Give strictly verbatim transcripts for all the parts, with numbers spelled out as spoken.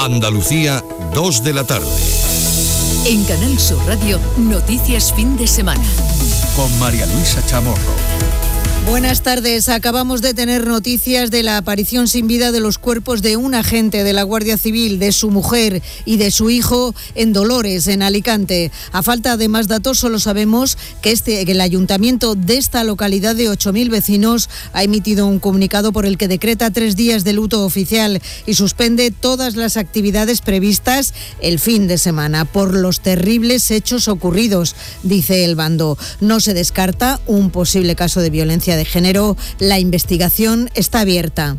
Andalucía, dos de la tarde. En Canal Sur Radio, Noticias Fin de Semana. Con María Luisa Chamorro. Buenas tardes. Acabamos de tener noticias de la aparición sin vida de los cuerpos de un agente de la Guardia Civil, de su mujer y de su hijo en Dolores, en Alicante. A falta de más datos, solo sabemos que, este, que el ayuntamiento de esta localidad de ocho mil vecinos ha emitido un comunicado por el que decreta tres días de luto oficial y suspende todas las actividades previstas el fin de semana por los terribles hechos ocurridos, dice el bando. No se descarta un posible caso de violencia de género. La investigación está abierta.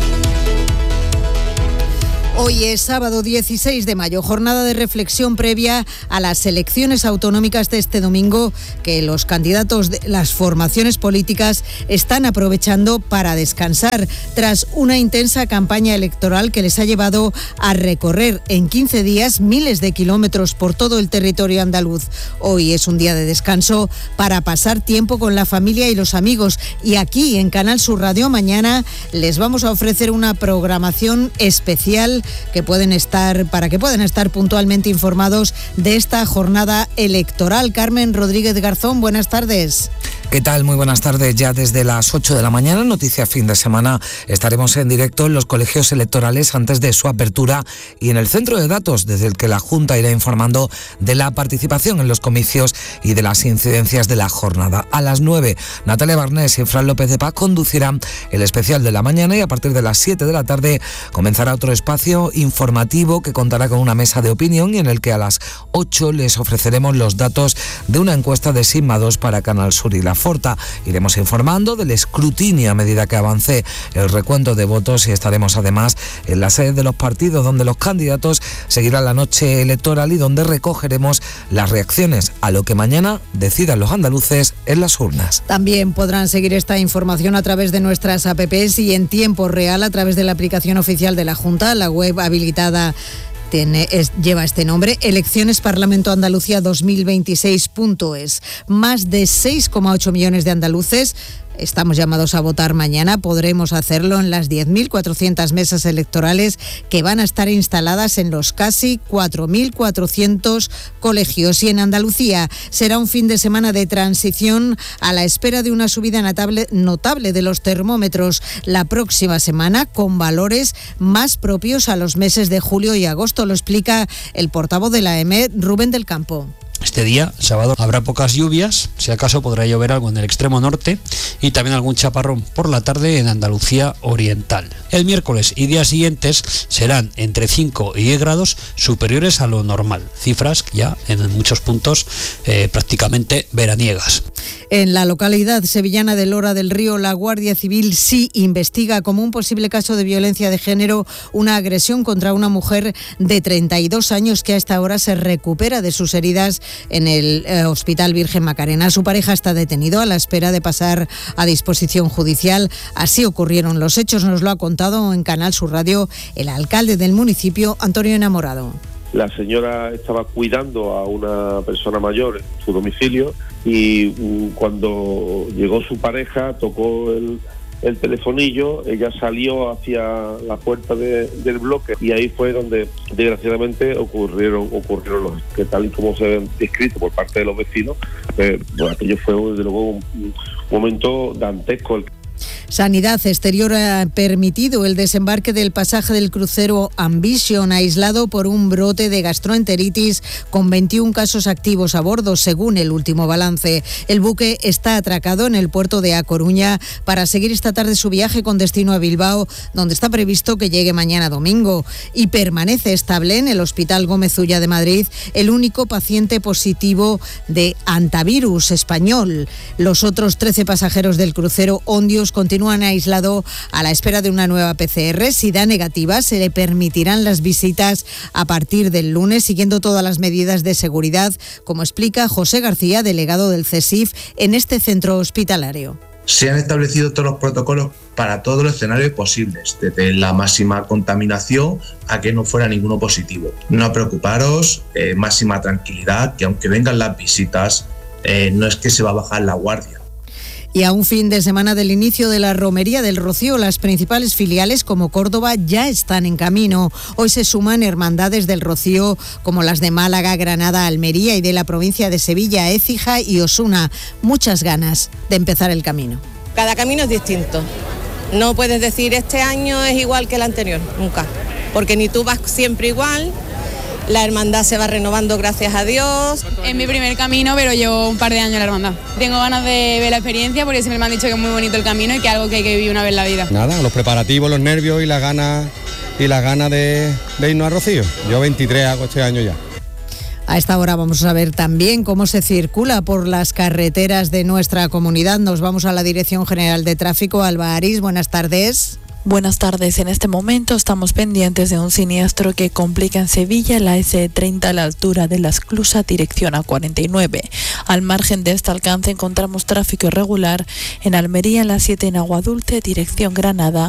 Hoy es sábado dieciséis de mayo, jornada de reflexión previa a las elecciones autonómicas de este domingo que los candidatos de las formaciones políticas están aprovechando para descansar tras una intensa campaña electoral que les ha llevado a recorrer en quince días miles de kilómetros por todo el territorio andaluz. Hoy es un día de descanso para pasar tiempo con la familia y los amigos, y aquí en Canal Sur Radio mañana les vamos a ofrecer una programación especial que pueden estar, para que puedan estar puntualmente informados de esta jornada electoral. Carmen Rodríguez Garzón, buenas tardes. ¿Qué tal? Muy buenas tardes. Ya desde las ocho de la mañana, Noticias Fin de Semana, estaremos en directo en los colegios electorales antes de su apertura y en el centro de datos, desde el que la Junta irá informando de la participación en los comicios y de las incidencias de la jornada. A las nueve, Natalia Barnés y Fran López de Paz conducirán el especial de la mañana, y a partir de las siete de la tarde comenzará otro espacio informativo que contará con una mesa de opinión y en el que a las ocho les ofreceremos los datos de una encuesta de Sigma dos para Canal Sur y La Forta. Iremos informando del escrutinio a medida que avance el recuento de votos y estaremos además en la sede de los partidos donde los candidatos seguirán la noche electoral y donde recogeremos las reacciones a lo que mañana decidan los andaluces en las urnas. También podrán seguir esta información a través de nuestras apps y en tiempo real a través de la aplicación oficial de la Junta, la web habilitada. Tiene, es, lleva este nombre, Elecciones Parlamento Andalucía dos mil veintiséis punto es. Más de seis coma ocho millones de andaluces estamos llamados a votar mañana. Podremos hacerlo en las diez mil cuatrocientas mesas electorales que van a estar instaladas en los casi cuatro mil cuatrocientos colegios. Y en Andalucía será un fin de semana de transición a la espera de una subida notable, notable de los termómetros la próxima semana, con valores más propios a los meses de julio y agosto. Lo explica el portavoz de la E M E, Rubén del Campo. Este día, sábado, habrá pocas lluvias, si acaso podrá llover algo en el extremo norte y también algún chaparrón por la tarde en Andalucía oriental. El miércoles y días siguientes serán entre cinco y diez grados superiores a lo normal, cifras ya en muchos puntos eh, prácticamente veraniegas. En la localidad sevillana de Lora del Río, la Guardia Civil sí investiga como un posible caso de violencia de género una agresión contra una mujer de treinta y dos años que a esta hora se recupera de sus heridas en el eh, Hospital Virgen Macarena. Su pareja está detenido a la espera de pasar a disposición judicial. Así ocurrieron los hechos, nos lo ha contado en Canal Sur Radio el alcalde del municipio, Antonio Enamorado. La señora estaba cuidando a una persona mayor en su domicilio y cuando llegó su pareja tocó el, el telefonillo, ella salió hacia la puerta de, del bloque y ahí fue donde desgraciadamente ocurrieron ocurrieron los que tal y como se han descrito por parte de los vecinos, eh, bueno, aquello fue desde luego un, un momento dantesco. Sanidad Exterior ha permitido el desembarque del pasaje del crucero Ambition, aislado por un brote de gastroenteritis con veintiún casos activos a bordo, según el último balance. El buque está atracado en el puerto de A Coruña para seguir esta tarde su viaje con destino a Bilbao, donde está previsto que llegue mañana domingo. Y permanece estable en el Hospital Gómez Ulla de Madrid el único paciente positivo de hantavirus español. Los otros trece pasajeros del crucero Ondios continúan aislado a la espera de una nueva P C R. Si da negativa, se le permitirán las visitas a partir del lunes, siguiendo todas las medidas de seguridad, como explica José García, delegado del CESIF en este centro hospitalario. Se han establecido todos los protocolos para todos los escenarios posibles, desde la máxima contaminación a que no fuera ninguno positivo. No preocuparos, eh, máxima tranquilidad, que aunque vengan las visitas, eh, no es que se va a bajar la guardia. Y a un fin de semana del inicio de la Romería del Rocío, las principales filiales como Córdoba ya están en camino. Hoy se suman hermandades del Rocío como las de Málaga, Granada, Almería y de la provincia de Sevilla, Écija y Osuna. Muchas ganas de empezar el camino. Cada camino es distinto. No puedes decir este año es igual que el anterior, nunca. Porque ni tú vas siempre igual. La hermandad se va renovando, gracias a Dios. Es mi primer camino, pero llevo un par de años en la hermandad. Tengo ganas de ver la experiencia porque siempre me han dicho que es muy bonito el camino y que es algo que hay que vivir una vez en la vida. Nada, los preparativos, los nervios y las ganas y las ganas de, de irnos a Rocío. Yo veintitrés hago este año ya. A esta hora vamos a ver también cómo se circula por las carreteras de nuestra comunidad. Nos vamos a la Dirección General de Tráfico. Alba Arís, buenas tardes. Buenas tardes. En este momento estamos pendientes de un siniestro que complica en Sevilla la ese treinta a la altura de la Esclusa, dirección A cuarenta y nueve. Al margen de este alcance encontramos tráfico irregular en Almería, en la siete en Aguadulce, dirección Granada,